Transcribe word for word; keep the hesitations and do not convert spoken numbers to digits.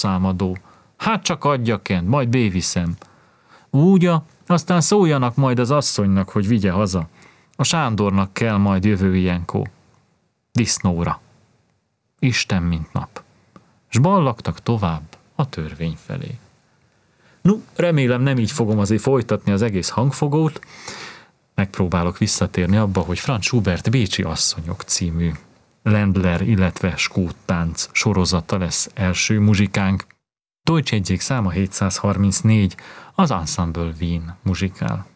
számadó. Hát csak adjakent, majd béviszem. Úgya, aztán szóljanak majd az asszonynak, hogy vigye haza. A Sándornak kell majd jövő ilyenkor. Disznóra. Isten mint nap. S ballagtak tovább a törvény felé. No, remélem nem így fogom azért folytatni az egész hangfogót. Megpróbálok visszatérni abba, hogy Franz Schubert Bécsi asszonyok című Ländler, illetve skót tánc sorozata lesz első muzsikánk. Deutsch jegyzék száma hétszázharmincnégy, az Ensemble Wien muzsikál.